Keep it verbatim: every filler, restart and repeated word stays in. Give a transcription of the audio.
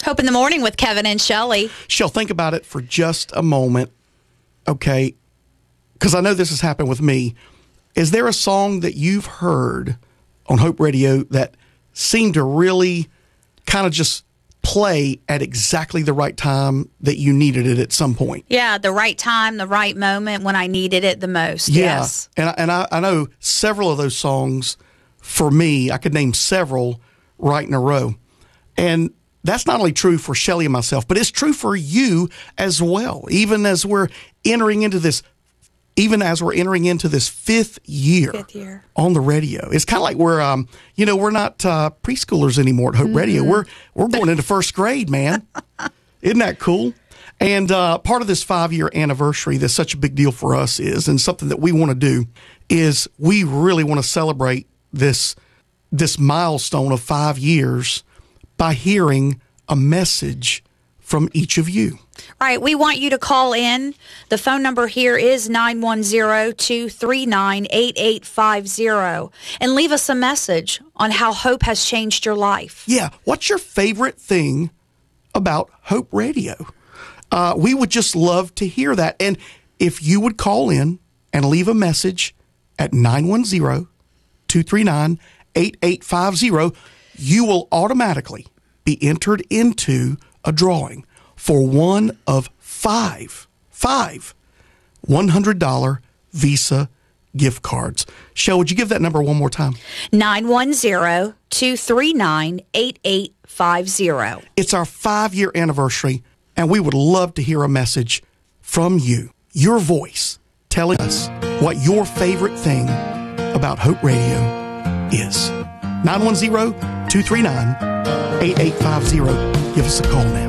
Hope in the Morning with Kevin and Shelley. Shell, think about it for just a moment, okay? Because I know this has happened with me. Is there a song that you've heard on Hope Radio that seemed to really kind of just play at exactly the right time that you needed it at some point? Yeah, the right time, the right moment when I needed it the most. Yeah. Yes. And, and I, I know several of those songs, for me, I could name several right in a row. And that's not only true for Shelley and myself, but it's true for you as well. Even as we're entering into this, even as we're entering into this fifth year, Fifth year. on the radio, it's kind of like we're, um, you know, we're not uh, preschoolers anymore at Hope mm-hmm. Radio. We're we're going into first grade, man. Isn't that cool? And uh, part of this five year anniversary that's such a big deal for us is, and something that we want to do, is we really want to celebrate this this milestone of five years by hearing a message from each of you. Right. We want you to call in. The phone number here is nine one zero, two three nine, eight eight five zero. And leave us a message on how Hope has changed your life. Yeah. What's your favorite thing about Hope Radio? Uh, we would just love to hear that. And if you would call in and leave a message at nine one zero, two three nine, eight eight five zero, you will automatically be entered into a drawing for one of five, five one hundred dollars Visa gift cards. Shell, would you give that number one more time? nine one zero, two three nine, eight eight five zero. It's our five-year anniversary, and we would love to hear a message from you, your voice, telling us what your favorite thing about Hope Radio is. nine one zero, two three nine, eight eight five zero. Give us a call now.